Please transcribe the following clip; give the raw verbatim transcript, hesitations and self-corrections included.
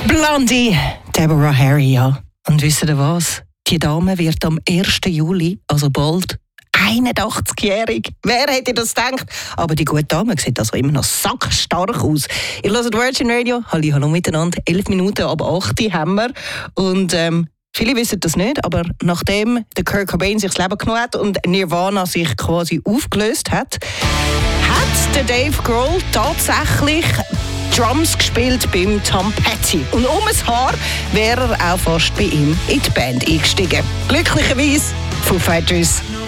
Blondie, Deborah Harry, ja. Und wisst ihr was? Die Dame wird am ersten Juli, also bald, einundachtzigjährig. Wer hätte das gedacht? Aber die gute Dame sieht also immer noch sackstark aus. Ihr hört Virgin Radio. Halli, hallo miteinander. Elf Minuten ab acht haben wir. Und ähm, viele wissen das nicht, aber nachdem der Kurt Cobain sich das Leben genommen hat und Nirvana sich quasi aufgelöst hat, hat der Dave Grohl tatsächlich Drums gespielt beim Tom Petty. Und um ein Haar wäre er auch fast bei ihm in die Band eingestiegen. Glücklicherweise Foo Fighters.